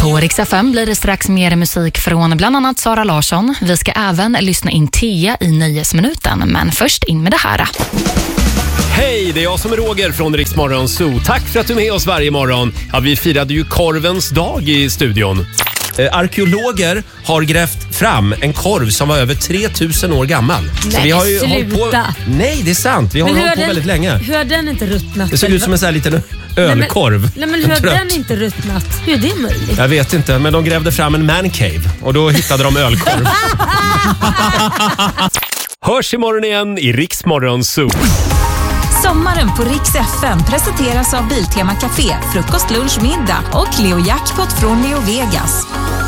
På Rix FM blir det strax mer musik från bland annat Sara Larsson. Vi ska även lyssna in Tia i Nöjesminuten, men först in med det här. Hej, det är jag som är Roger från Rix Morgon Zoo. Tack för att du är med oss varje morgon. Ja, vi firade ju korvens dag i studion. Arkeologer har grävt fram en korv som var över 3000 år gammal. Nej, vi har ju sluta. hållit på. Nej, det är sant. Vi har hållit på väldigt länge. Hur har den inte ruttnat? Det såg ut som en sån här liten ölkorv. Nej, men hur har den inte ruttnat? Hur är det möjligt? Jag vet inte, men de grävde fram en mancave och då hittade de ölkorv. Hörs imorgon igen i Rix Morgon Zoo. Sommaren på Rix FM presenteras av Biltema Café, frukost, lunch, middag och Leo Jackpot från Leo Vegas.